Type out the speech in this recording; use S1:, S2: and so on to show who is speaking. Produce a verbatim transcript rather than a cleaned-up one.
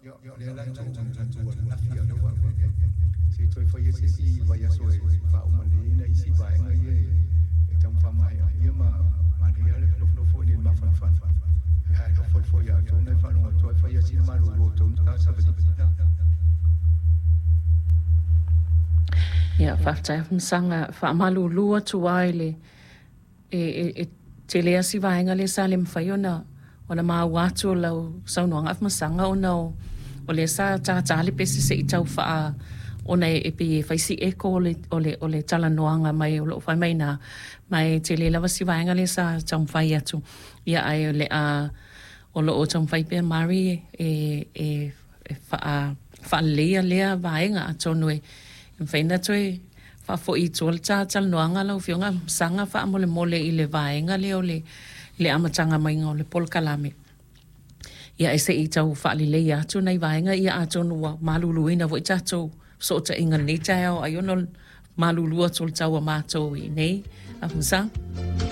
S1: Yo le la tu tu tu na fia do wa. Si tu foi esse si vai a soi fa uma lina e si vai ngai e tam fa mai ia ma ma dia le no fo ni ma fan fan. Ya do fo fo ya tu na fa no tu fa ia si ma lu tu ta sa ba.
S2: Ja, whaftai msanga whaamalu lua tuwaile e, e, e te lea si vaenga le sa le mwhai ona ona maa watu lau saunoanga af masanga ona o, o le sa tātāle pese se i tau wha ona e, e pe e whaisi eko o le, o le, o le tala noanga mai o lo whai mai na mai te le lawa si vaenga le sa tau mwhai atu ia ai o le a o lo o tau mwhai pe mari e, e, e wha, wha lea lea vaenga atonu e Mfaina toi fa fo i tol cha chal noanga lau fionga sanga fa mole mole i le vaenga le ole le amatanga mai ngole pol kalame. Ia ese i tau fa li le ia tu nei vaenga ia a tonu wa maluluina vo cha to so ta inga ni cha o ayono malulua tol cha wa ma to i nei a msa.